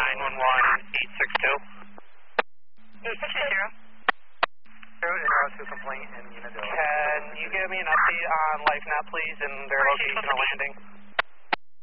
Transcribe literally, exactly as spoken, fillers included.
nine one one, eight six two. eight six two. Interrupted complaint in Unadilla. Can you give me an update on LifeNet, please, and their location of landing?